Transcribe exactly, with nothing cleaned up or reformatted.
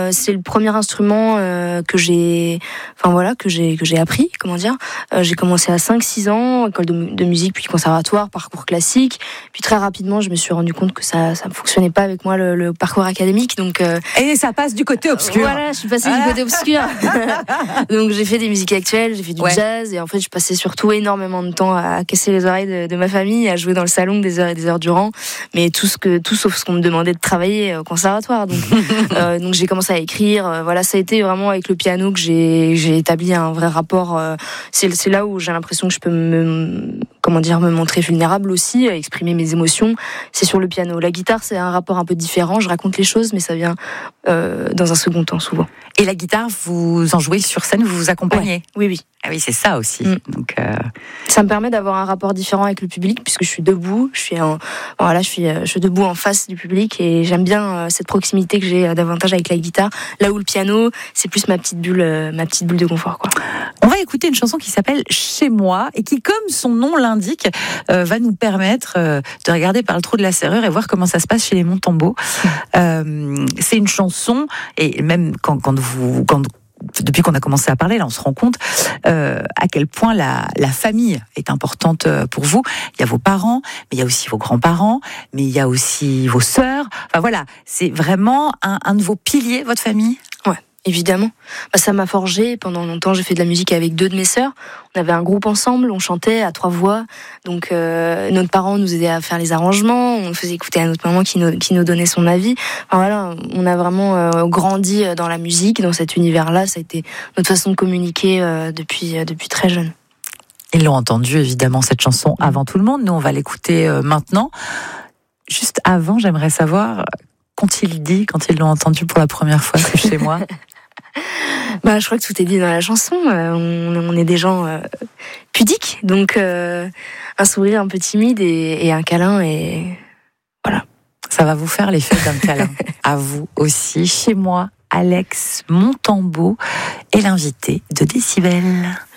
euh, c'est le premier instrument euh, que j'ai, enfin voilà, que j'ai que j'ai appris, comment dire. Euh, j'ai commencé à cinq six ans, école de, de musique, puis conservatoire, parcours classique. Puis très rapidement, je me suis rendu compte que ça ça ne fonctionnait pas avec moi le, le parcours académique. Donc euh, et ça passe du côté obscur. Voilà, je suis passée du côté obscur. Donc j'ai fait des musiques actuelles, j'ai fait du ouais. jazz, et en fait je passais surtout énormément de temps à casser les oreilles de, de ma famille, à jouer dans le salon des heures et des heures durant, mais tout ce que tout sauf ce qu'on me demandait de travailler au conservatoire. Donc euh, donc j'ai commencé à écrire. Euh, voilà, ça a été vraiment avec le piano que j'ai j'ai établi un vrai rapport. Euh, c'est c'est là où j'ai l'impression que je peux me comment dire me montrer vulnérable aussi, exprimer mes émotions. C'est sur le piano. La guitare, c'est un rapport un peu différent. Je raconte les choses, mais ça vient euh, dans un second temps souvent. Et la guitare, vous en jouez sur scène, vous vous accompagnez? Ouais. Oui, oui. Ah oui, c'est ça aussi. Mm. Donc, euh... ça me permet d'avoir un rapport différent avec le public, puisque je suis debout, je suis en, voilà, je suis, je suis debout en face du public, et j'aime bien cette proximité que j'ai davantage avec la guitare. Là où le piano, c'est plus ma petite bulle, ma petite bulle de confort, quoi. On va écouter une chanson qui s'appelle Chez moi et qui, comme son nom l'indique, euh, va nous permettre euh, de regarder par le trou de la serrure et voir comment ça se passe chez les Montembeault. Euh, c'est une chanson, et même quand, quand vous, quand depuis qu'on a commencé à parler, là, on se rend compte euh, à quel point la, la famille est importante pour vous. Il y a vos parents, mais il y a aussi vos grands-parents, mais il y a aussi vos sœurs. Enfin voilà, c'est vraiment un, un de vos piliers, votre famille. Ouais. Évidemment. Bah, ça m'a forgé. Pendant longtemps, j'ai fait de la musique avec deux de mes sœurs. On avait un groupe ensemble, on chantait à trois voix. Donc, euh, nos parents nous aidaient à faire les arrangements. On faisait écouter à notre maman qui nous, qui nous donnait son avis. Enfin, voilà, on a vraiment euh, grandi dans la musique, dans cet univers-là. Ça a été notre façon de communiquer euh, depuis, euh, depuis très jeune. Ils l'ont entendu, évidemment, cette chanson avant tout le monde. Nous, on va l'écouter euh, maintenant. Juste avant, j'aimerais savoir, qu'ont-ils dit quand ils l'ont entendu pour la première fois, c'est chez moi? Bah, je crois que tout est dit dans la chanson. Euh, on, on est des gens euh, pudiques, donc euh, un sourire un peu timide et, et un câlin, et voilà. Ça va vous faire l'effet d'un câlin. À vous aussi. Chez moi, Alex Montembeault est l'invité de Décibel.